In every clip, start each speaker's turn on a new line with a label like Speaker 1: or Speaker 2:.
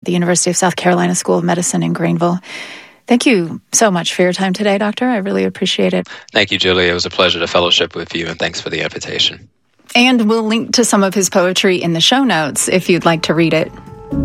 Speaker 1: the University of South Carolina School of Medicine in Greenville. Thank you so much for your time today, Doctor. I really appreciate it.
Speaker 2: Thank you, Julie. It was a pleasure to fellowship with you, and thanks for the invitation.
Speaker 1: And we'll link to some of his poetry in the show notes if you'd like to read it.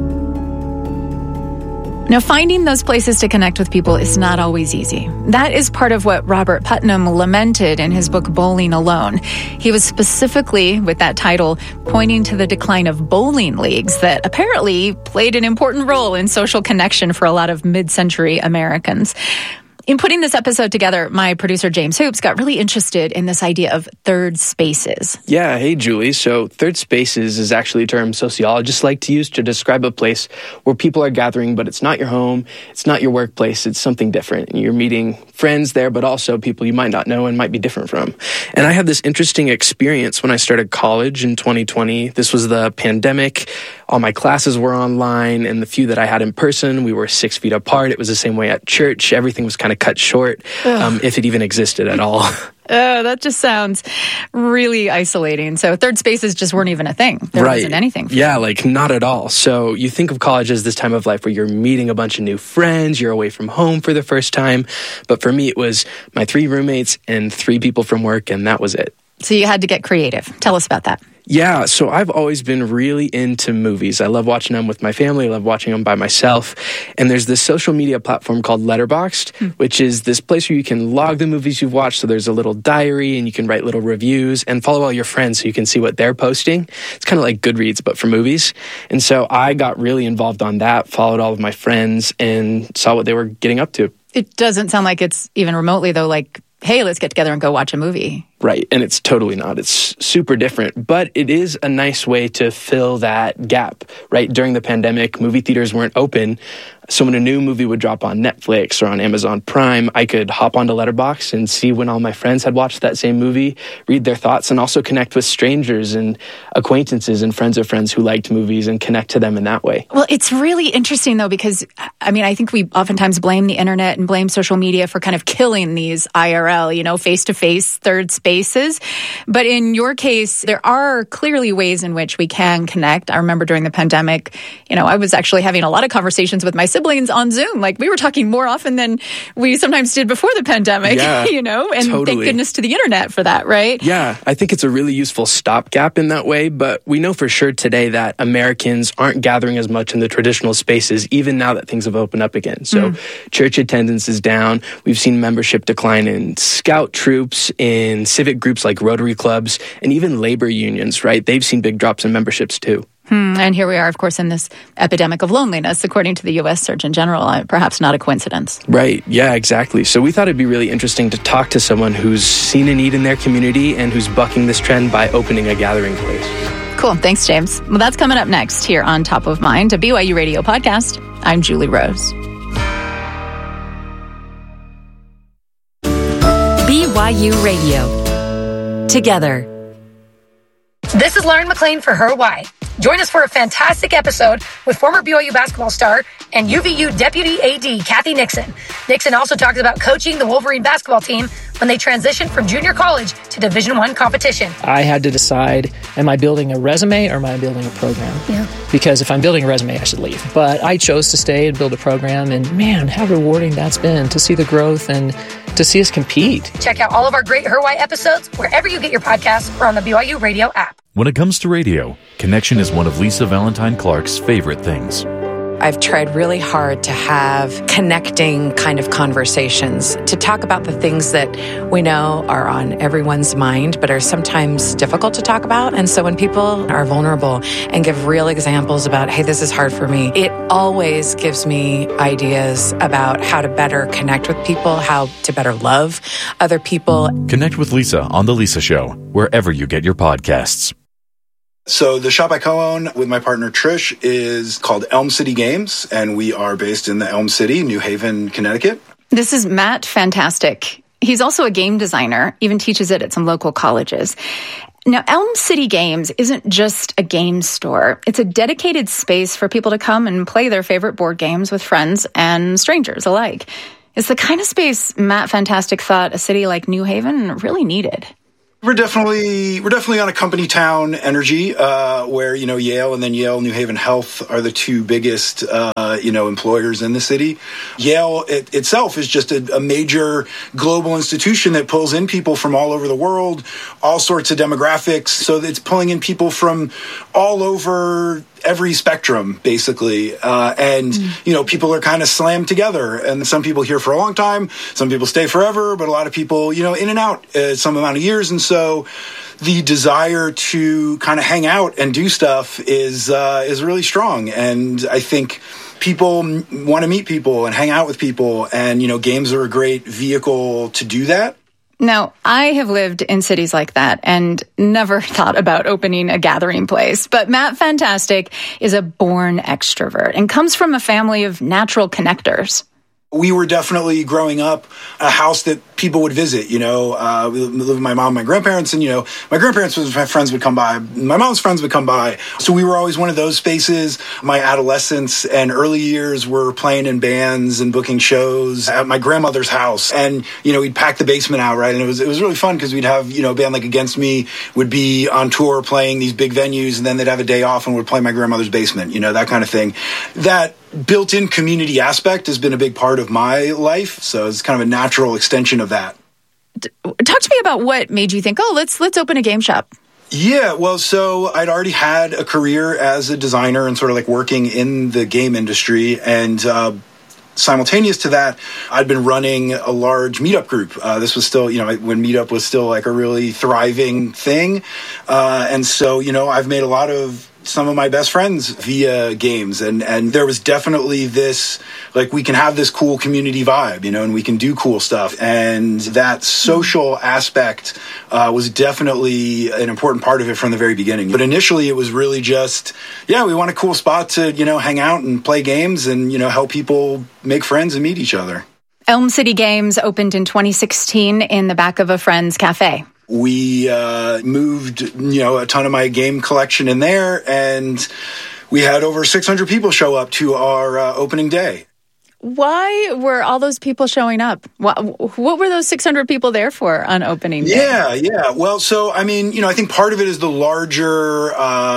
Speaker 1: Now, finding those places to connect with people is not always easy. That is part of what Robert Putnam lamented in his book, Bowling Alone. He was specifically, with that title, pointing to the decline of bowling leagues that apparently played an important role in social connection for a lot of mid-century Americans. In putting this episode together, my producer, James Hoops, got really interested in this idea of third spaces.
Speaker 3: Yeah, hey, Julie. So third spaces is actually a term sociologists like to use to describe a place where people are gathering, but it's not your home, it's not your workplace, it's something different. You're meeting friends there, but also people you might not know and might be different from. And I had this interesting experience when I started college in 2020. This was the pandemic. All my classes were online, and the few that I had in person, we were 6 feet apart. It was the same way at church. Everything was kind of cut short, if it even existed at all.
Speaker 1: That just sounds really isolating. So third spaces just weren't even a thing. There wasn't anything for
Speaker 3: Yeah, like not at all. So you think of college as this time of life where you're meeting a bunch of new friends, you're away from home for the first time. But for me, it was my 3 roommates and 3 people from work, and that was it.
Speaker 1: So you had to get creative. Tell us about that.
Speaker 3: Yeah, so I've always been really into movies. I love watching them with my family. I love watching them by myself. And there's this social media platform called Letterboxd, which is this place where you can log the movies you've watched. So there's a little diary, and you can write little reviews and follow all your friends so you can see what they're posting. It's kind of like Goodreads, but for movies. And so I got really involved on that, followed all of my friends, and saw what they were getting up to.
Speaker 1: It doesn't sound like it's even remotely, though, like, hey, let's get together and go watch a movie.
Speaker 3: Right, and it's totally not. It's super different, but it is a nice way to fill that gap, right? During the pandemic, movie theaters weren't open, so when a new movie would drop on Netflix or on Amazon Prime, I could hop onto Letterboxd and see when all my friends had watched that same movie, read their thoughts, and also connect with strangers and acquaintances and friends of friends who liked movies and connect to them in that way.
Speaker 1: Well, it's really interesting, though, because, I mean, I think we oftentimes blame the internet and blame social media for kind of killing these IRL, face-to-face third spaces. But in your case, there are clearly ways in which we can connect. I remember during the pandemic, I was actually having a lot of conversations with my siblings on Zoom. Like, we were talking more often than we sometimes did before the pandemic, and
Speaker 3: totally.
Speaker 1: Thank goodness to the internet for that, right?
Speaker 3: Yeah, I think it's a really useful stopgap in that way, but we know for sure today that Americans aren't gathering as much in the traditional spaces, even now that things have opened up again. So church attendance is down. We've seen membership decline in scout troops, in civic groups like Rotary clubs, and even labor unions, right? They've seen big drops in memberships too.
Speaker 1: And here we are, of course, in this epidemic of loneliness, according to the U.S. Surgeon General. Perhaps not a coincidence.
Speaker 3: Right. Yeah, exactly. So we thought it'd be really interesting to talk to someone who's seen a need in their community and who's bucking this trend by opening a gathering place.
Speaker 1: Cool. Thanks, James. Well, that's coming up next here on Top of Mind, a BYU Radio podcast. I'm Julie Rose.
Speaker 4: BYU Radio. Together.
Speaker 5: This is Lauren McLean for Her Why. Join us for a fantastic episode with former BYU basketball star and UVU Deputy AD Kathy Nixon. Nixon also talks about coaching the Wolverine basketball team when they transitioned from junior college to Division I competition.
Speaker 6: I had to decide, am I building a resume or am I building a program?
Speaker 5: Yeah.
Speaker 6: Because if I'm building a resume, I should leave. But I chose to stay and build a program, and man, how rewarding that's been to see the growth and to see us compete.
Speaker 5: Check out all of our great Her Why episodes wherever you get your podcasts or on the BYU Radio app.
Speaker 7: When it comes to radio, connection is one of Lisa Valentine Clark's favorite things.
Speaker 8: I've tried really hard to have connecting kind of conversations, to talk about the things that we know are on everyone's mind, but are sometimes difficult to talk about. And so when people are vulnerable and give real examples about, hey, this is hard for me, it always gives me ideas about how to better connect with people, how to better love other people.
Speaker 7: Connect with Lisa on The Lisa Show, wherever you get your podcasts.
Speaker 9: So the shop I co-own with my partner Trish is called Elm City Games, and we are based in the Elm City, New Haven, Connecticut.
Speaker 1: This is Matt Fantastic. He's also a game designer, even teaches it at some local colleges. Now, Elm City Games isn't just a game store. It's a dedicated space for people to come and play their favorite board games with friends and strangers alike. It's the kind of space Matt Fantastic thought a city like New Haven really needed.
Speaker 9: We're definitely on a company town energy, where, Yale and then Yale New Haven Health are the two biggest, employers in the city. Yale itself is just a major global institution that pulls in people from all over the world, all sorts of demographics. So it's pulling in people from all over every spectrum, basically. People are kind of slammed together. And some people here for a long time, some people stay forever, but a lot of people, in and out some amount of years. And so the desire to kind of hang out and do stuff is really strong. And I think people want to meet people and hang out with people. And, games are a great vehicle to do that.
Speaker 1: Now, I have lived in cities like that and never thought about opening a gathering place. But Matt Fantastic is a born extrovert and comes from a family of natural connectors.
Speaker 9: We were definitely, growing up, a house that people would visit. We lived with my mom and my grandparents, and, my grandparents' friends would come by. My mom's friends would come by. So we were always one of those spaces. My adolescence and early years were playing in bands and booking shows at my grandmother's house. And, we'd pack the basement out, right? And it was really fun because we'd have, a band like Against Me would be on tour playing these big venues, and then they'd have a day off and would play my grandmother's basement, that kind of thing. That built-in community aspect has been a big part of my life, so it's kind of a natural extension of that.
Speaker 1: Talk to me about what made you think, let's open a game shop.
Speaker 9: Yeah, well, so I'd already had a career as a designer and sort of like working in the game industry, and simultaneous to that, I'd been running a large meetup group. This was still, when meetup was still like a really thriving thing, and so, I've made a lot of some of my best friends via games. And there was definitely this, like, we can have this cool community vibe, and we can do cool stuff. And that social aspect was definitely an important part of it from the very beginning. But initially it was really just, we want a cool spot to, hang out and play games and, help people make friends and meet each other.
Speaker 1: Elm City Games opened in 2016 in the back of a friend's cafe.
Speaker 9: We moved, a ton of my game collection in there, and we had over 600 people show up to our opening day.
Speaker 1: Why were all those people showing up? What were those 600 people there for on opening day?
Speaker 9: Yeah. Well, so, I think part of it is the larger,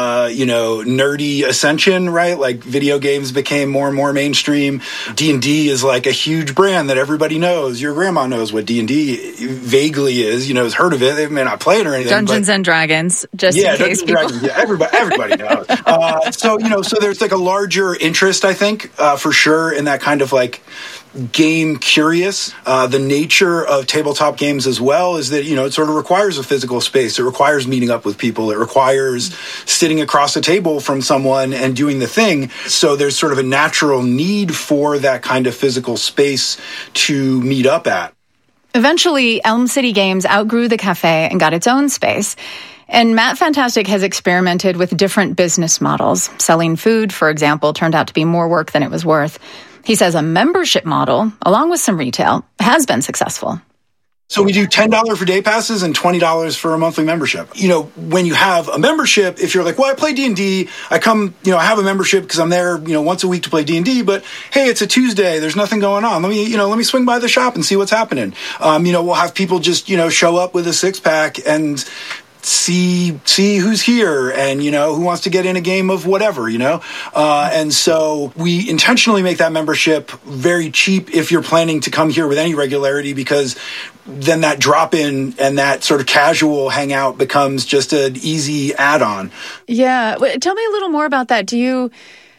Speaker 9: nerdy ascension, right? Like, video games became more and more mainstream. D&D is like a huge brand that everybody knows. Your grandma knows what D&D vaguely is, has heard of it. They may not play it or anything.
Speaker 1: Dungeons and Dragons, just in case people...
Speaker 9: Dragons, everybody knows. So there's like a larger interest, I think, for sure, in that kind of like game curious. The nature of tabletop games as well is that, it sort of requires a physical space. It requires meeting up with people. It requires sitting across a table from someone and doing the thing. So there's sort of a natural need for that kind of physical space to meet up at.
Speaker 1: Eventually, Elm City Games outgrew the cafe and got its own space. And Matt Fantastic has experimented with different business models. Selling food, for example, turned out to be more work than it was worth. He says a membership model, along with some retail, has been successful.
Speaker 9: So we do $10 for day passes and $20 for a monthly membership. When you have a membership, if you're like, well, I play D&D, I come, I have a membership because I'm there, once a week to play D&D, but hey, it's a Tuesday, there's nothing going on. Let me swing by the shop and see what's happening. We'll have people just, show up with a six-pack and see who's here and, who wants to get in a game of whatever, and so we intentionally make that membership very cheap if you're planning to come here with any regularity, because then that drop-in and that sort of casual hangout becomes just an easy add-on.
Speaker 1: Yeah. Tell me a little more about that. Do you,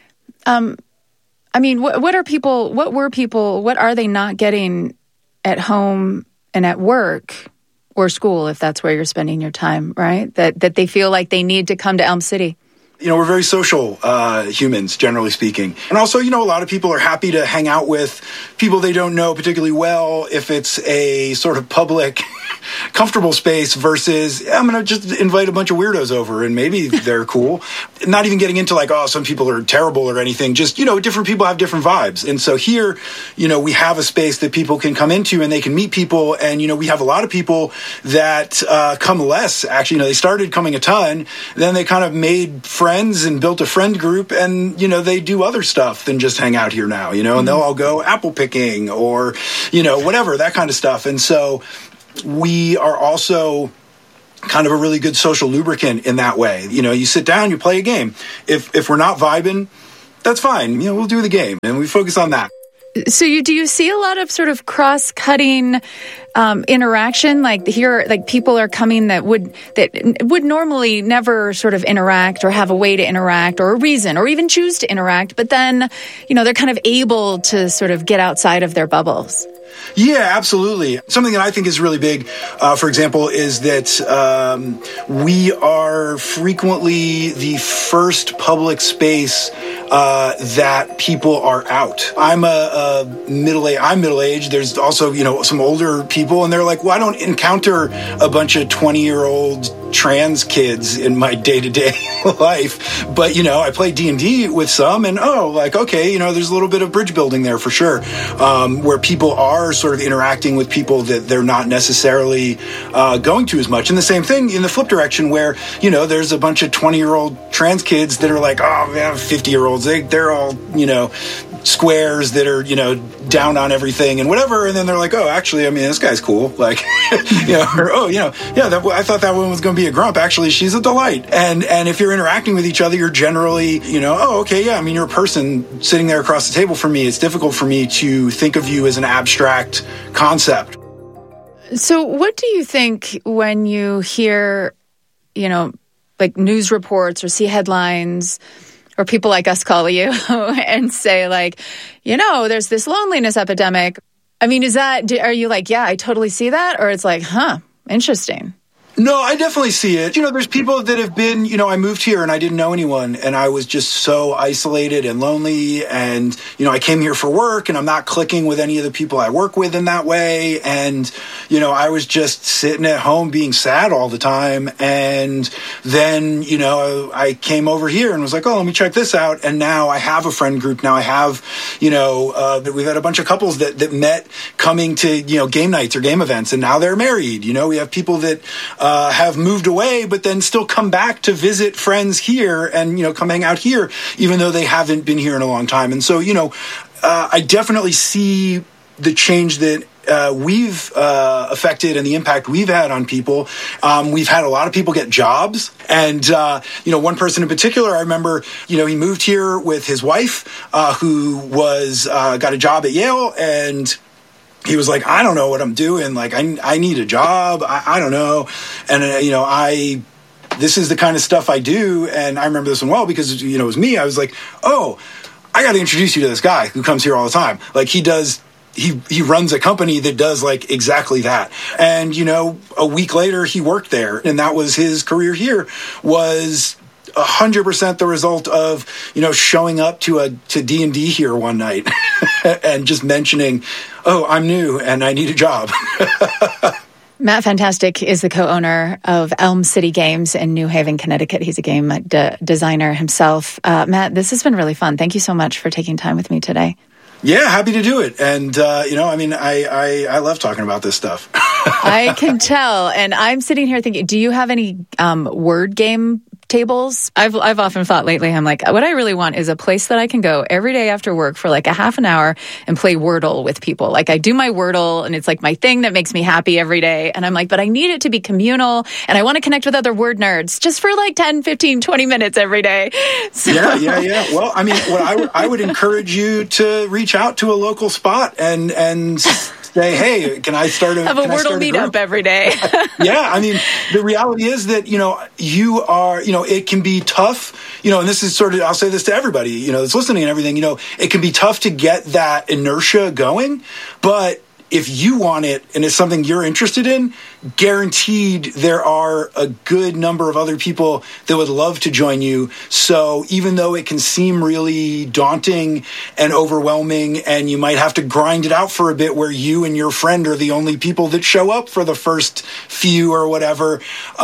Speaker 1: what are they not getting at home and at work or school, if that's where you're spending your time, right? That they feel like they need to come to Elm City?
Speaker 9: We're very social humans, generally speaking. And also, a lot of people are happy to hang out with people they don't know particularly well if it's a sort of public, comfortable space versus, I'm going to just invite a bunch of weirdos over and maybe they're cool. Not even getting into like, some people are terrible or anything. Just, different people have different vibes. And so here, we have a space that people can come into and they can meet people. And, we have a lot of people that come less. Actually, they started coming a ton. Then they kind of made friends and built a friend group, and they do other stuff than just hang out here now, and they'll all go apple picking or whatever, that kind of stuff. And so we are also kind of a really good social lubricant in that way. You know, you sit down, you play a game. If we're not vibing, that's fine. You know, we'll do the game and we focus on that.
Speaker 1: So do you see a lot of sort of cross-cutting interaction? Like here, like people are coming that would normally never sort of interact or have a way to interact or a reason or even choose to interact, but then, you know, they're kind of able to sort of get outside of their bubbles.
Speaker 9: Yeah, absolutely. Something that I think is really big, for example, is that we are frequently the first public space that people are out. I'm middle-aged. There's also, you know, some older people, and they're like, well, I don't encounter a bunch of 20-year-old trans kids in my day-to-day life. But, you know, I play D&D with some, and okay, you know, there's a little bit of bridge building there for sure, where people are sort of interacting with people that they're not necessarily going to as much. And the same thing in the flip direction where, you know, there's a bunch of 20-year-old trans kids that are like, oh, man, 50-year-olds. They're all, you know, squares that are, you know, down on everything and whatever. And then they're like, oh, actually, I mean, this guy's cool. Like, you know, or, oh, you know, yeah, I thought that one was going to be a grump. Actually, she's a delight. And if you're interacting with each other, you're generally, you know, oh, okay, yeah, I mean, you're a person sitting there across the table from me. It's difficult for me to think of you as an abstract concept.
Speaker 1: So what do you think when you hear, you know, like news reports or see headlines or people like us call you and say like, you know, there's this loneliness epidemic. I mean, are you like, yeah, I totally see that? Or it's like, interesting.
Speaker 9: No, I definitely see it. You know, there's people that have been, you know, I moved here and I didn't know anyone and I was just so isolated and lonely. And, you know, I came here for work and I'm not clicking with any of the people I work with in that way. And, you know, I was just sitting at home being sad all the time. And then, you know, I came over here and was like, oh, let me check this out. And now I have a friend group. Now I have, you know, we've had a bunch of couples that met coming to, you know, game nights or game events. And now they're married. You know, we have people that have moved away, but then still come back to visit friends here and, you know, come hang out here, even though they haven't been here in a long time. And so, you know, I definitely see the change that we've affected and the impact we've had on people. We've had a lot of people get jobs. And, you know, one person in particular, I remember, you know, he moved here with his wife, who was got a job at Yale, and he was like, I don't know what I'm doing. Like, I need a job. I don't know. And, you know, this is the kind of stuff I do. And I remember this one well because, you know, it was me. I was like, oh, I got to introduce you to this guy who comes here all the time. Like, he runs a company that does like exactly that. And, you know, a week later he worked there, and that was his career here, was 100% the result of, you know, showing up to D&D here one night and just mentioning, oh, I'm new and I need a job.
Speaker 1: Matt Fantastic is the co-owner of Elm City Games in New Haven, Connecticut. He's a game designer himself. Matt, this has been really fun. Thank you so much for taking time with me today.
Speaker 9: Yeah, happy to do it. And, you know, I mean, I love talking about this stuff.
Speaker 1: I can tell. And I'm sitting here thinking, do you have any word game tables? I've often thought lately, I'm like, what I really want is a place that I can go every day after work for like a half an hour and play Wordle with people. Like, I do my Wordle and it's like my thing that makes me happy every day. And I'm like, but I need it to be communal and I want to connect with other word nerds just for like 10, 15, 20 minutes every day. So.
Speaker 9: Yeah. Well, I mean, what I would encourage you to reach out to a local spot and say, hey, can I start a
Speaker 1: Wordle meetup every day?
Speaker 9: Yeah, I mean, the reality is that, you know, you are, you know, it can be tough, you know, and this is sort of, I'll say this to everybody, you know, that's listening and everything, you know, it can be tough to get that inertia going, but if you want it and it's something you're interested in, guaranteed there are a good number of other people that would love to join you. So even though it can seem really daunting and overwhelming and you might have to grind it out for a bit where you and your friend are the only people that show up for the first few or whatever,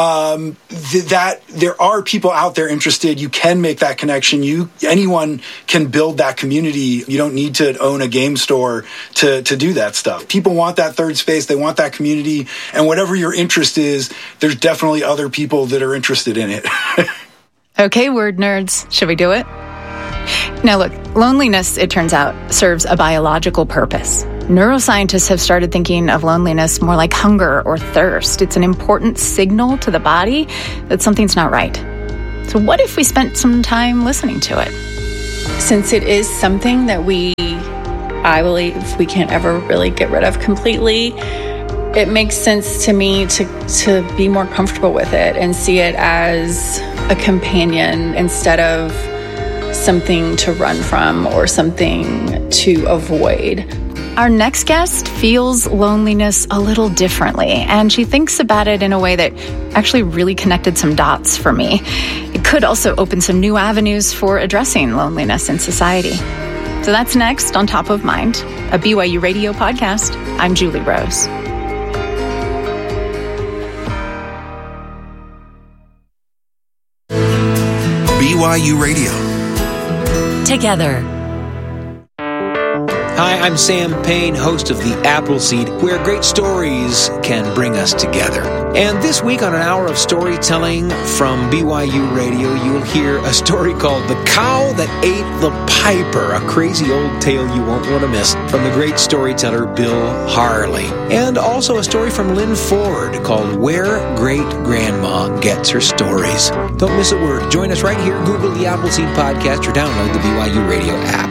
Speaker 9: that there are people out there interested. You can make that connection. Anyone can build that community. You don't need to own a game store to do that stuff. People want that third space. They want that community. And whatever your interest is, there's definitely other people that are interested in it.
Speaker 1: Okay, word nerds, should we do it? Now look, loneliness, it turns out, serves a biological purpose. Neuroscientists have started thinking of loneliness more like hunger or thirst. It's an important signal to the body that something's not right. So what if we spent some time listening to it?
Speaker 10: Since it is something that I believe we can't ever really get rid of completely, it makes sense to me to be more comfortable with it and see it as a companion instead of something to run from or something to avoid.
Speaker 1: Our next guest feels loneliness a little differently, and she thinks about it in a way that actually really connected some dots for me. It could also open some new avenues for addressing loneliness in society. So that's next on Top of Mind, a BYU Radio podcast. I'm Julie Rose.
Speaker 11: BYU Radio.
Speaker 4: Together.
Speaker 12: Hi, I'm Sam Payne, host of The Appleseed, where great stories can bring us together. And this week on an hour of storytelling from BYU Radio, you'll hear a story called The Cow That Ate the Piper, a crazy old tale you won't want to miss from the great storyteller Bill Harley. And also a story from Lynn Ford called Where Great Grandma Gets Her Stories. Don't miss a word. Join us right here. Google The Appleseed Podcast or download the BYU Radio app.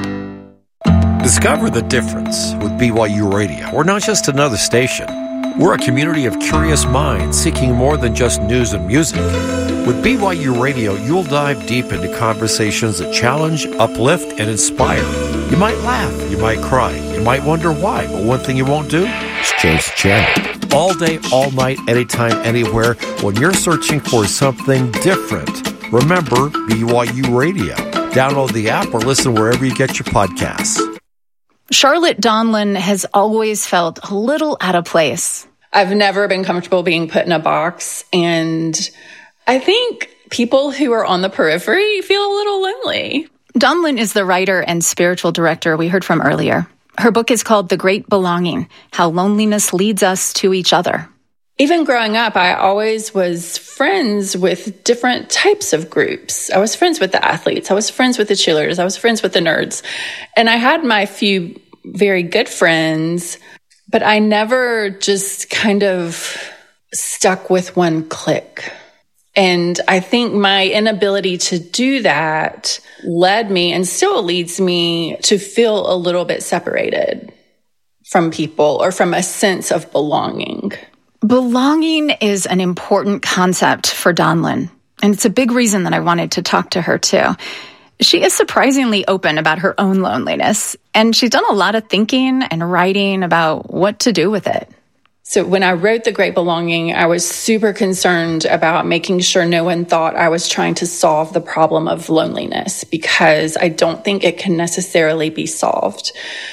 Speaker 13: Discover the difference with BYU Radio. We're not just another station. We're a community of curious minds seeking more than just news and music. With BYU Radio, you'll dive deep into conversations that challenge, uplift, and inspire. You might laugh, you might cry, you might wonder why, but one thing you won't do is change the channel. All day, all night, anytime, anywhere, when you're searching for something different, remember BYU Radio. Download the app or listen wherever you get your podcasts.
Speaker 1: Charlotte Donlin has always felt a little out of place.
Speaker 10: I've never been comfortable being put in a box, and I think people who are on the periphery feel a little lonely.
Speaker 1: Donlin is the writer and spiritual director we heard from earlier. Her book is called The Great Belonging: How Loneliness Leads Us to Each Other.
Speaker 10: Even growing up, I always was friends with different types of groups. I was friends with the athletes. I was friends with the cheerleaders. I was friends with the nerds. And I had my few very good friends, but I never just kind of stuck with one clique. And I think my inability to do that led me and still leads me to feel a little bit separated from people or from a sense of belonging.
Speaker 1: Belonging is an important concept for Donlin, and it's a big reason that I wanted to talk to her too. She is surprisingly open about her own loneliness, and she's done a lot of thinking and writing about what to do with it.
Speaker 10: So when I wrote The Great Belonging, I was super concerned about making sure no one thought I was trying to solve the problem of loneliness, because I don't think it can necessarily be solved.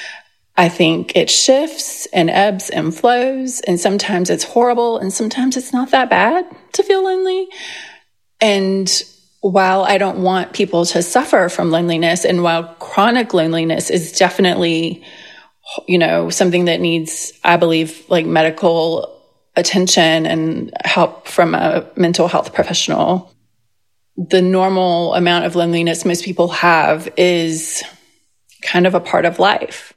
Speaker 10: I think it shifts and ebbs and flows, and sometimes it's horrible, and sometimes it's not that bad to feel lonely. And while I don't want people to suffer from loneliness, and while chronic loneliness is definitely, something that needs, I believe, like medical attention and help from a mental health professional, the normal amount of loneliness most people have is kind of a part of life.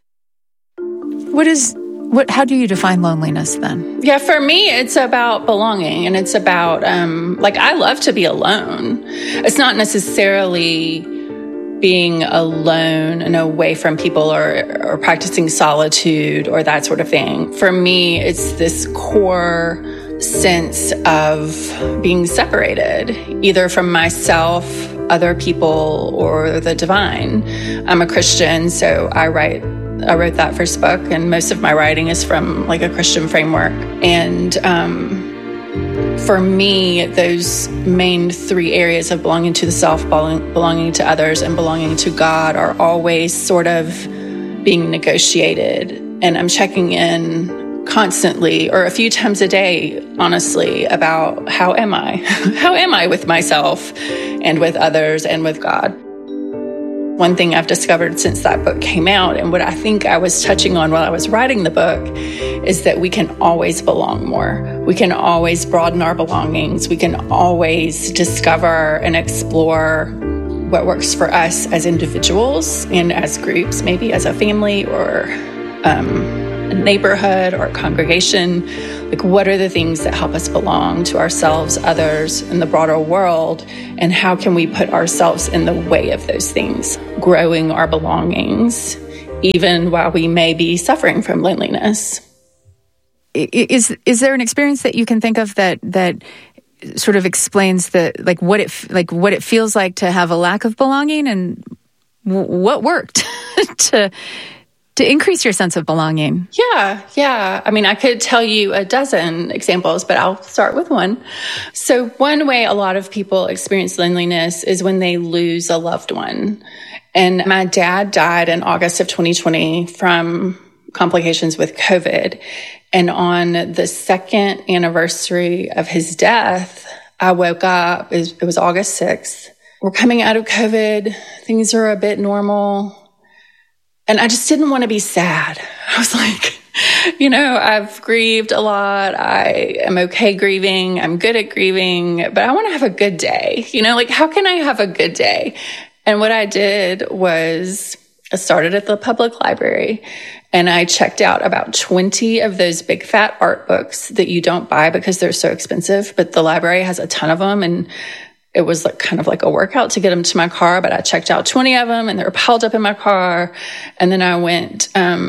Speaker 1: How do you define loneliness then?
Speaker 10: Yeah, for me, it's about belonging, and it's about, I love to be alone. It's not necessarily being alone and away from people or practicing solitude or that sort of thing. For me, it's this core sense of being separated, either from myself, other people, or the divine. I'm a Christian, so I wrote that first book, and most of my writing is from like a Christian framework. And for me, those main three areas of belonging to the self, belonging to others, and belonging to God are always sort of being negotiated. And I'm checking in constantly, or a few times a day, honestly, about how am I? How am I with myself and with others and with God? One thing I've discovered since that book came out, and what I think I was touching on while I was writing the book, is that we can always belong more. We can always broaden our belongings. We can always discover and explore what works for us as individuals and as groups, maybe as a family or a neighborhood or a congregation. Like, what are the things that help us belong to ourselves, others, and the broader world? And how can we put ourselves in the way of those things, growing our belongings, even while we may be suffering from loneliness?
Speaker 1: Is there an experience that you can think of that sort of explains what it feels like to have a lack of belonging, and what worked to increase your sense of belonging?
Speaker 10: Yeah. I mean, I could tell you a dozen examples, but I'll start with one. So one way a lot of people experience loneliness is when they lose a loved one. And my dad died in August of 2020 from complications with COVID. And on the second anniversary of his death, I woke up, it was August 6th. We're coming out of COVID. Things are a bit normal. And I just didn't want to be sad. I was like, I've grieved a lot. I am okay grieving. I'm good at grieving, but I want to have a good day. How can I have a good day? And what I did was I started at the public library and I checked out about 20 of those big fat art books that you don't buy because they're so expensive, but the library has a ton of them. And it was kind of like a workout to get them to my car, but I checked out 20 of them and they were piled up in my car. And then I went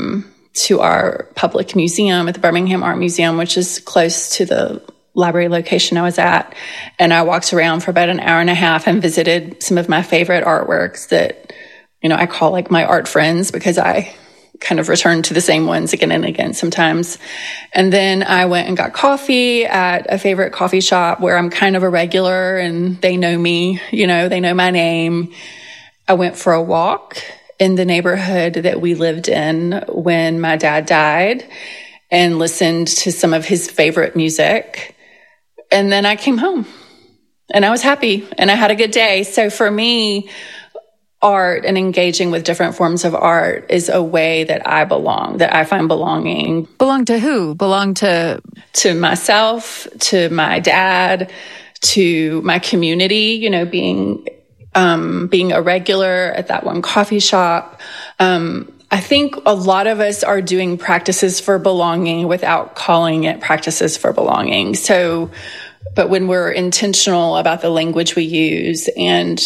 Speaker 10: to our public museum at the Birmingham Art Museum, which is close to the library location I was at. And I walked around for about an hour and a half and visited some of my favorite artworks that, I call my art friends, because I kind of return to the same ones again and again sometimes. And then I went and got coffee at a favorite coffee shop where I'm kind of a regular and they know me, they know my name. I went for a walk in the neighborhood that we lived in when my dad died and listened to some of his favorite music. And then I came home and I was happy and I had a good day. So for me, art and engaging with different forms of art is a way that I belong, that I find belonging.
Speaker 1: Belong to who? Belong to
Speaker 10: myself, to my dad, to my community, being a regular at that one coffee shop. I think a lot of us are doing practices for belonging without calling it practices for belonging. But when we're intentional about the language we use and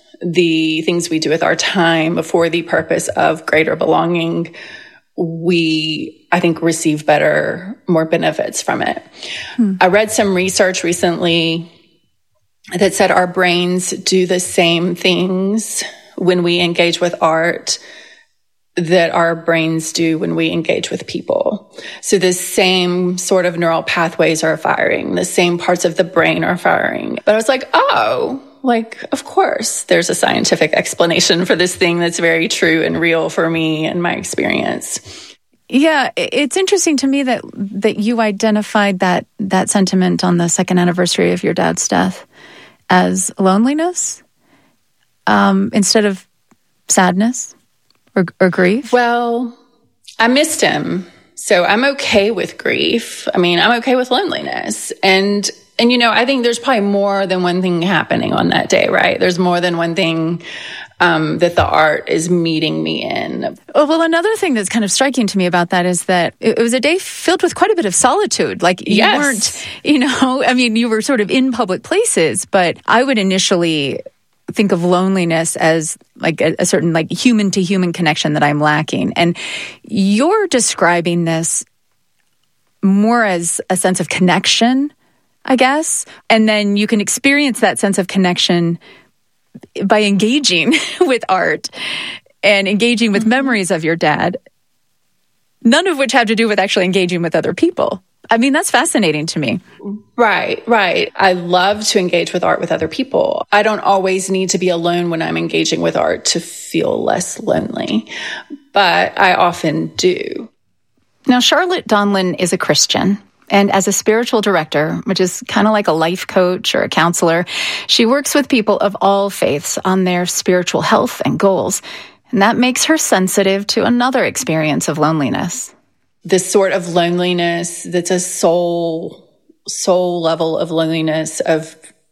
Speaker 10: the things we do with our time for the purpose of greater belonging, we, I think, receive more benefits from it. I read some research recently that said our brains do the same things when we engage with art that our brains do when we engage with people. So the same sort of neural pathways are firing, the same parts of the brain are firing. But I was like, of course, there's a scientific explanation for this thing that's very true and real for me and my experience.
Speaker 1: Yeah, it's interesting to me that you identified that sentiment on the second anniversary of your dad's death as loneliness instead of sadness or grief.
Speaker 10: Well, I missed him, so I'm okay with grief. I mean, I'm okay with loneliness. And I think there's probably more than one thing happening on that day, right? There's more than one thing that the art is meeting me in.
Speaker 1: Oh, well, another thing that's kind of striking to me about that is that it was a day filled with quite a bit of solitude. You weren't, you were sort of in public places, but I would initially think of loneliness as a certain human to human connection that I'm lacking. And you're describing this more as a sense of connection, I guess. And then you can experience that sense of connection by engaging with art and engaging with memories of your dad, none of which have to do with actually engaging with other people. I mean, that's fascinating to me.
Speaker 10: Right. I love to engage with art with other people. I don't always need to be alone when I'm engaging with art to feel less lonely, but I often do.
Speaker 1: Now, Charlotte Donlin is a Christian. And as a spiritual director, which is kind of like a life coach or a counselor, she works with people of all faiths on their spiritual health and goals. And that makes her sensitive to another experience of loneliness.
Speaker 10: This sort of loneliness that's a soul level of loneliness, of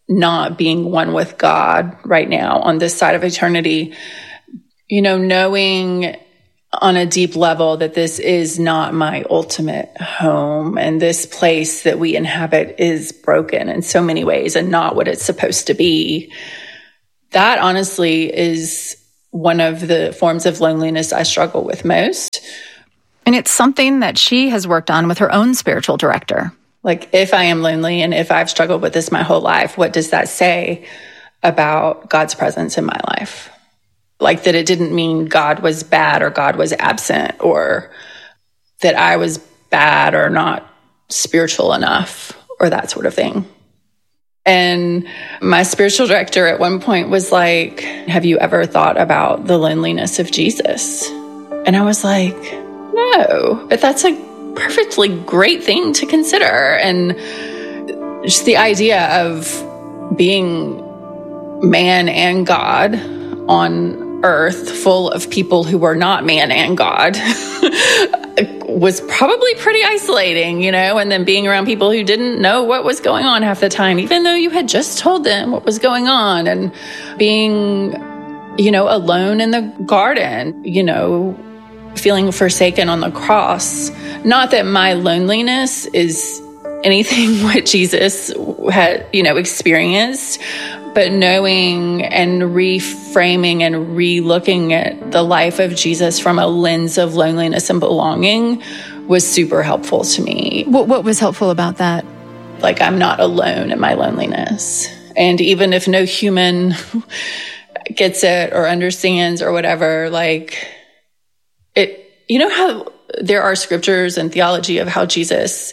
Speaker 10: not being one with God right now on this side of eternity, knowing on a deep level that this is not my ultimate home, and this place that we inhabit is broken in so many ways and not what it's supposed to be. That honestly is one of the forms of loneliness I struggle with most.
Speaker 1: And it's something that she has worked on with her own spiritual director.
Speaker 10: Like, if I am lonely and if I've struggled with this my whole life, what does that say about God's presence in my life? Like, that it didn't mean God was bad or God was absent, or that I was bad or not spiritual enough, or that sort of thing. And my spiritual director at one point was like, have you ever thought about the loneliness of Jesus? And I was like, no, but that's a perfectly great thing to consider. And just the idea of being man and God on earth full of people who were not man and God was probably pretty isolating, and then being around people who didn't know what was going on half the time, even though you had just told them what was going on, and being, alone in the garden, feeling forsaken on the cross. Not that my loneliness is anything what Jesus had, experienced, but knowing and reframing and re-looking at the life of Jesus from a lens of loneliness and belonging was super helpful to me.
Speaker 1: What was helpful about that?
Speaker 10: Like, I'm not alone in my loneliness. And even if no human gets it or understands or whatever, like, it, how there are scriptures and theology of how Jesus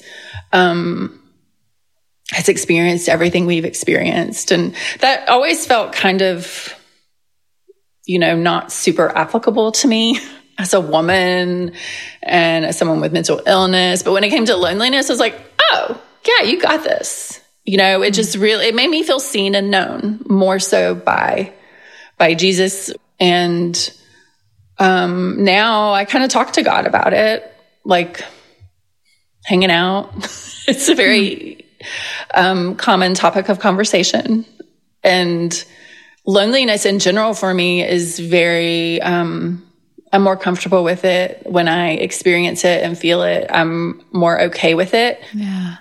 Speaker 10: has experienced everything we've experienced. And that always felt kind of, not super applicable to me as a woman and as someone with mental illness. But when it came to loneliness, I was like, oh, yeah, you got this. It just really, it made me feel seen and known more so by Jesus. And now I kind of talk to God about it, like hanging out. It's a very common topic of conversation. And loneliness in general for me is very, I'm more comfortable with it when I experience it and feel it. I'm more okay with it.
Speaker 1: Yeah.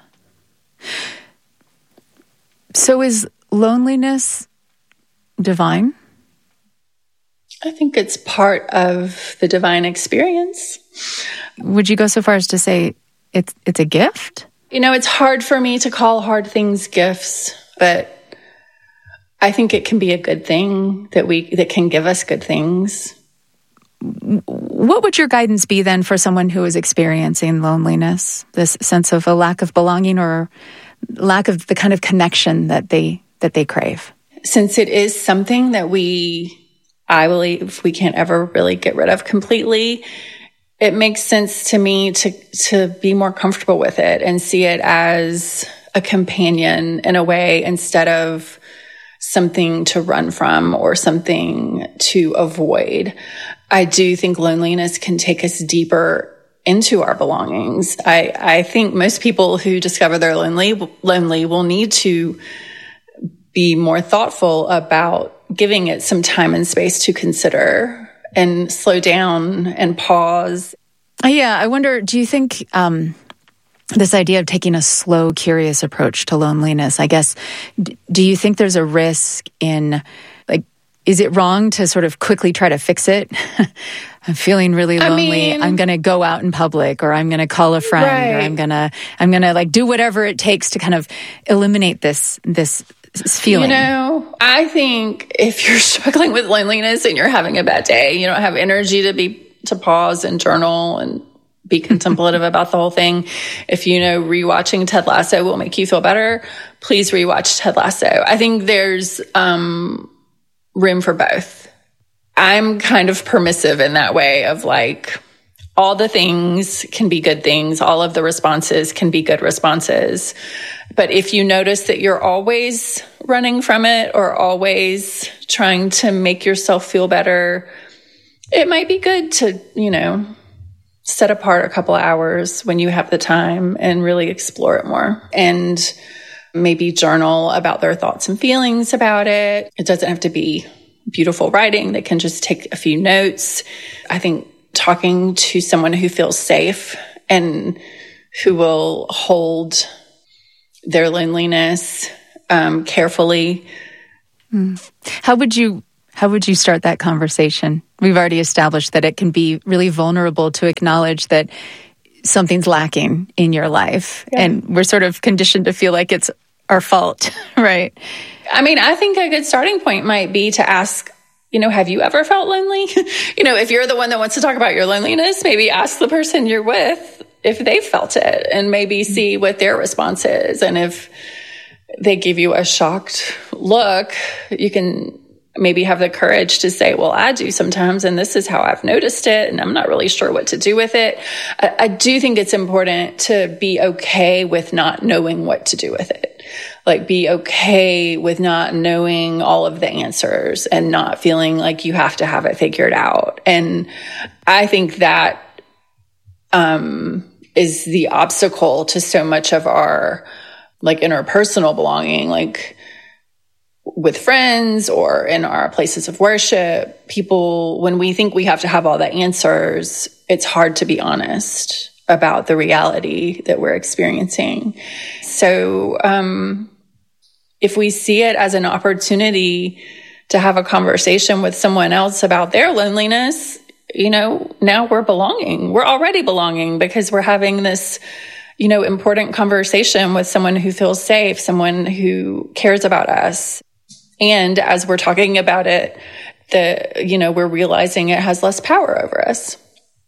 Speaker 1: So is loneliness divine?
Speaker 10: I think it's part of the divine experience.
Speaker 1: Would you go so far as to say it's a gift?
Speaker 10: It's hard for me to call hard things gifts, but I think it can be a good thing that can give us good things.
Speaker 1: What would your guidance be then for someone who is experiencing loneliness, this sense of a lack of belonging or lack of the kind of connection that they crave?
Speaker 10: Since it is something that I believe we can't ever really get rid of completely, it makes sense to me to be more comfortable with it and see it as a companion in a way, instead of something to run from or something to avoid. I do think loneliness can take us deeper into our belongings. I think most people who discover they're lonely will need to be more thoughtful about giving it some time and space to consider and slow down and pause.
Speaker 1: Yeah, I wonder, do you think this idea of taking a slow, curious approach to loneliness, I guess, do you think there's a risk in, is it wrong to sort of quickly try to fix it? I'm feeling really lonely. I'm going to go out in public, or I'm going to call a friend, right, or I'm going to do whatever it takes to kind of eliminate this feeling.
Speaker 10: I think if you're struggling with loneliness and you're having a bad day, you don't have energy to pause and journal and be contemplative about the whole thing. If rewatching Ted Lasso will make you feel better, please rewatch Ted Lasso. I think there's room for both. I'm kind of permissive in that way of all the things can be good things. All of the responses can be good responses. But if you notice that you're always running from it or always trying to make yourself feel better, it might be good to, set apart a couple of hours when you have the time and really explore it more. And maybe journal about their thoughts and feelings about it. It doesn't have to be beautiful writing. They can just take a few notes. I think talking to someone who feels safe and who will hold their loneliness carefully.
Speaker 1: How would you start that conversation? We've already established that it can be really vulnerable to acknowledge that something's lacking in your life. Yeah. And we're sort of conditioned to feel like it's our fault, right?
Speaker 10: I mean, I think a good starting point might be to ask, have you ever felt lonely? If you're the one that wants to talk about your loneliness, maybe ask the person you're with if they've felt it and maybe see what their response is. And if they give you a shocked look, you can maybe have the courage to say, well, I do sometimes, and this is how I've noticed it, and I'm not really sure what to do with it. I do think it's important to be okay with not knowing what to do with it. Like, be okay with not knowing all of the answers and not feeling like you have to have it figured out. And I think that is the obstacle to so much of our interpersonal belonging, with friends or in our places of worship. People, when we think we have to have all the answers, it's hard to be honest about the reality that we're experiencing. So if we see it as an opportunity to have a conversation with someone else about their loneliness, now we're belonging. We're already belonging because we're having this important conversation with someone who feels safe, someone who cares about us. And as we're talking about it, we're realizing it has less power over us.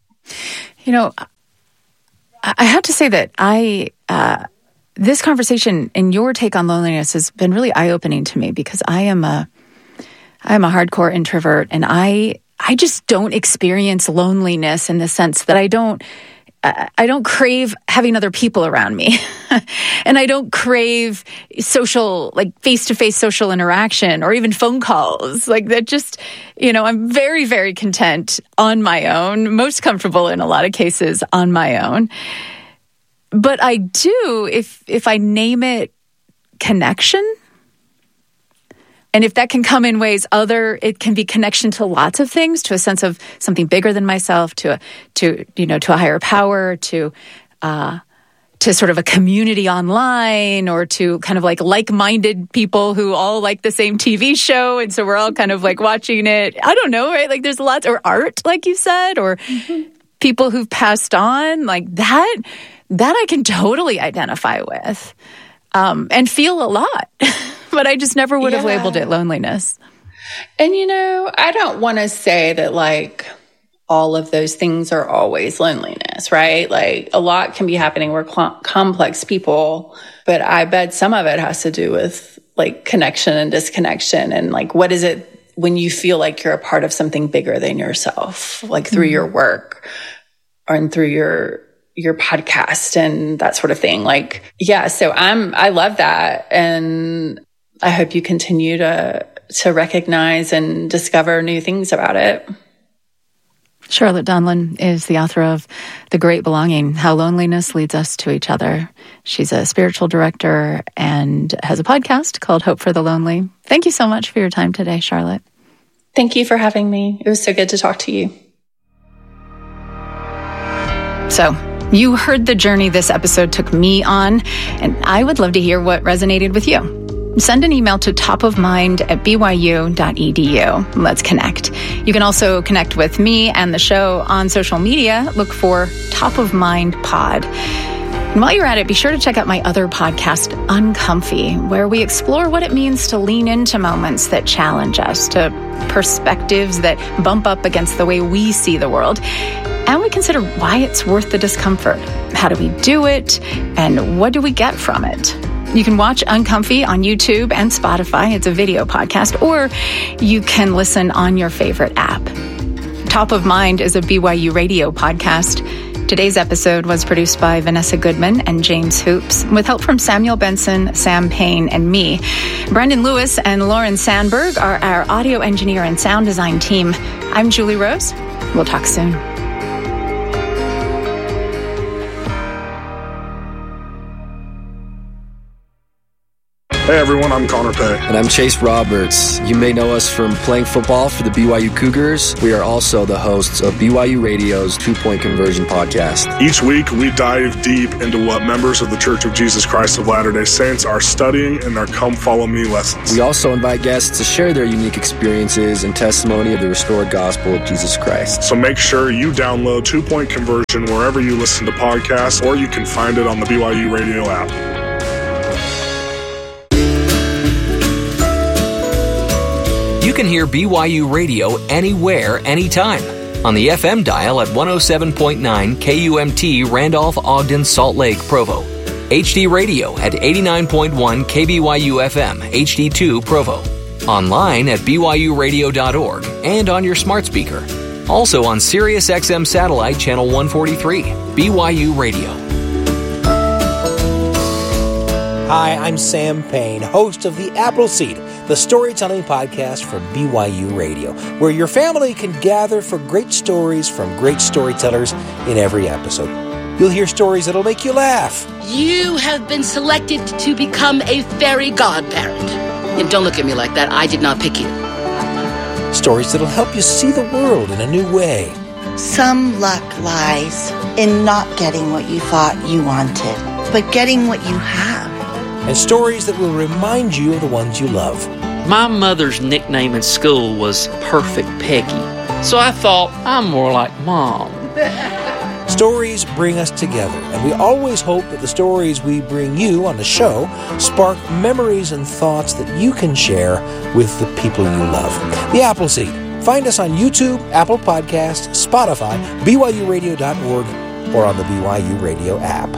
Speaker 1: I have to say that this conversation and your take on loneliness has been really eye-opening to me, because I am a hardcore introvert, and I just don't experience loneliness in the sense that I don't crave having other people around me. And I don't crave social, face-to-face social interaction or even phone calls. That just, I'm very, very content on my own, most comfortable in a lot of cases on my own. But I do, if I name it connection, and if that can come in ways it can be connection to lots of things, to a sense of something bigger than myself, to a higher power, to sort of a community online, or to kind of like-minded people who all like the same TV show. And so we're all kind of watching it. I don't know, right? There's lots, or art, like you said, or people who've passed on, that I can totally identify with, and feel a lot. But I just never would have labeled it loneliness.
Speaker 10: And, I don't want to say that all of those things are always loneliness, right? A lot can be happening. We're complex people, but I bet some of it has to do with connection and disconnection. And what is it when you feel like you're a part of something bigger than yourself, through your work or through your podcast and that sort of thing. So I love that. And I hope you continue to recognize and discover new things about it.
Speaker 1: Charlotte Donlon is the author of The Great Belonging, How Loneliness Leads Us to Each Other. She's a spiritual director and has a podcast called Hope for the Lonely. Thank you so much for your time today, Charlotte.
Speaker 10: Thank you for having me. It was so good to talk to you.
Speaker 1: So, you heard the journey this episode took me on, and I would love to hear what resonated with you. Send an email to topofmind@byu.edu. Let's connect. You can also connect with me and the show on social media. Look for Top of Mind Pod. And while you're at it, be sure to check out my other podcast, Uncomfy, where we explore what it means to lean into moments that challenge us, to perspectives that bump up against the way we see the world. And we consider why it's worth the discomfort. How do we do it? And what do we get from it? You can watch Uncomfy on YouTube and Spotify. It's a video podcast, or you can listen on your favorite app. Top of Mind is a BYU radio podcast. Today's episode was produced by Vanessa Goodman and James Hoops, with help from Samuel Benson, Sam Payne, and me. Brendan Lewis and Lauren Sandberg are our audio engineer and sound design team. I'm Julie Rose. We'll talk soon.
Speaker 14: Hey everyone, I'm Connor Pay.
Speaker 15: And I'm Chase Roberts. You may know us from playing football for the BYU Cougars. We are also the hosts of BYU Radio's 2-Point Conversion podcast.
Speaker 14: Each week, we dive deep into what members of the Church of Jesus Christ of Latter-day Saints are studying in their Come Follow Me lessons.
Speaker 15: We also invite guests to share their unique experiences and testimony of the restored gospel of Jesus Christ.
Speaker 14: So make sure you download 2-Point Conversion wherever you listen to podcasts, or you can find it on the BYU Radio app.
Speaker 16: You can hear BYU Radio anywhere, anytime. On the FM dial at 107.9 KUMT Randolph, Ogden, Salt Lake, Provo. HD Radio at 89.1 KBYU FM, HD2 Provo. Online at byuradio.org and on your smart speaker. Also on Sirius XM Satellite Channel 143, BYU Radio.
Speaker 12: Hi, I'm Sam Payne, host of The Appleseed, the storytelling podcast from BYU Radio, where your family can gather for great stories from great storytellers in every episode. You'll hear stories that'll make you laugh.
Speaker 17: You have been selected to become a fairy godparent. And don't look at me like that. I did not pick you.
Speaker 12: Stories that'll help you see the world in a new way.
Speaker 18: Some luck lies in not getting what you thought you wanted, but getting what you have.
Speaker 12: And stories that will remind you of the ones you love.
Speaker 19: My mother's nickname in school was Perfect Peggy, so I thought I'm more like Mom.
Speaker 12: Stories bring us together, and we always hope that the stories we bring you on the show spark memories and thoughts that you can share with the people you love. The Appleseed. Find us on YouTube, Apple Podcasts, Spotify, BYURadio.org, or on the BYU Radio app.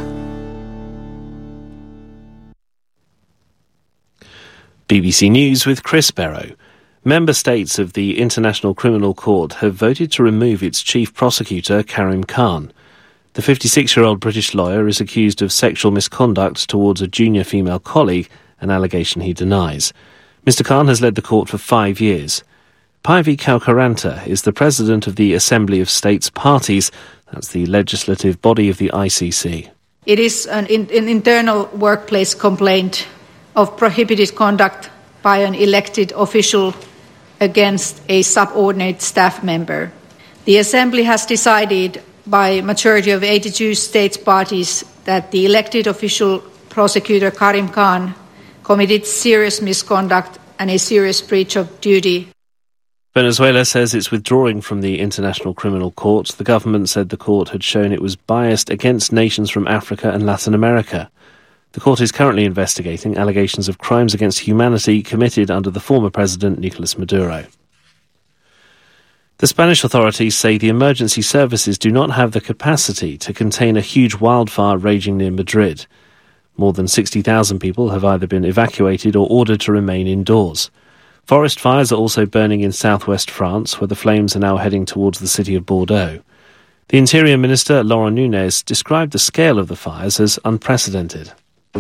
Speaker 20: BBC News with Chris Barrow. Member states of the International Criminal Court have voted to remove its chief prosecutor, Karim Khan. The 56-year-old British lawyer is accused of sexual misconduct towards a junior female colleague, an allegation he denies. Mr. Khan has led the court for 5 years. Päivi Kaukaranta is the president of the Assembly of States Parties. That's the legislative body of the ICC.
Speaker 21: It is an internal workplace complaint of prohibited conduct by an elected official against a subordinate staff member. The Assembly has decided by a majority of 82 states parties that the elected official prosecutor Karim Khan committed serious misconduct and a serious breach of duty.
Speaker 20: Venezuela says it's withdrawing from the International Criminal Court. The government said the court had shown it was biased against nations from Africa and Latin America. The court is currently investigating allegations of crimes against humanity committed under the former president, Nicolas Maduro. The Spanish authorities say the emergency services do not have the capacity to contain a huge wildfire raging near Madrid. More than 60,000 people have either been evacuated or ordered to remain indoors. Forest fires are also burning in southwest France, where the flames are now heading towards the city of Bordeaux. The Interior Minister, Laurent Nunez, described the scale of the fires as unprecedented.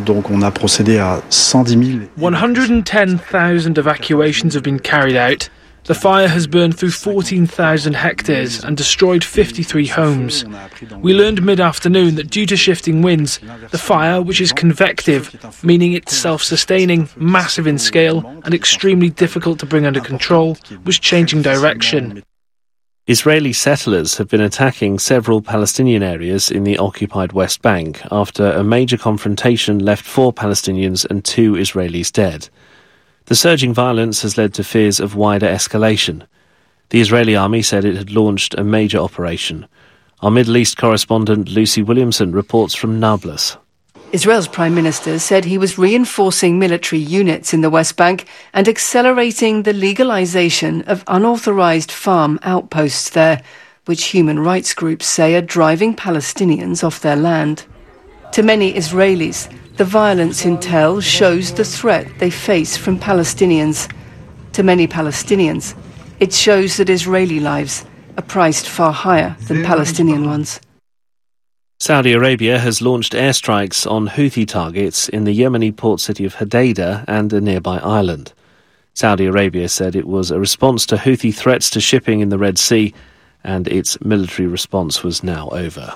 Speaker 22: 110,000 evacuations have been carried out. The fire has burned through 14,000 hectares and destroyed 53 homes. We learned mid-afternoon that due to shifting winds, the fire, which is convective, meaning it's self-sustaining, massive in scale, and extremely difficult to bring under control, was changing direction.
Speaker 20: Israeli settlers have been attacking several Palestinian areas in the occupied West Bank after a major confrontation left 4 Palestinians and 2 Israelis dead. The surging violence has led to fears of wider escalation. The Israeli army said it had launched a major operation. Our Middle East correspondent Lucy Williamson reports from Nablus.
Speaker 23: Israel's Prime Minister said he was reinforcing military units in the West Bank and accelerating the legalization of unauthorized farm outposts there, which human rights groups say are driving Palestinians off their land. To many Israelis, the violence in Tel shows the threat they face from Palestinians. To many Palestinians, it shows that Israeli lives are priced far higher than Palestinian ones.
Speaker 20: Saudi Arabia has launched airstrikes on Houthi targets in the Yemeni port city of Hodeidah and a nearby island. Saudi Arabia said it was a response to Houthi threats to shipping in the Red Sea, and its military response was now over.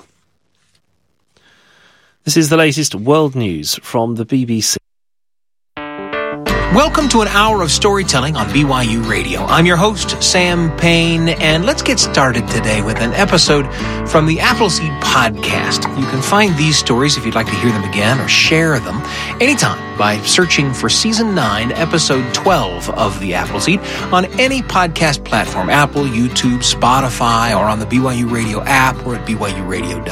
Speaker 20: This is the latest world news from the BBC.
Speaker 12: Welcome to an hour of storytelling on BYU Radio. I'm your host, Sam Payne, and let's get started today with an episode from the Appleseed Podcast. You can find these stories if you'd like to hear them again or share them anytime by searching for Season 9, Episode 12 of the Appleseed on any podcast platform, Apple, YouTube, Spotify, or on the BYU Radio app or at BYURadio.com.